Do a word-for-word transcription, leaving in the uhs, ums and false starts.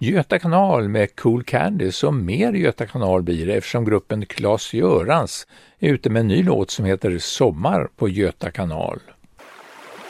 Göta kanal med Cool Candy, som mer Göta kanal blir eftersom gruppen Claes Görans är ute med en ny låt som heter Sommar på Göta kanal.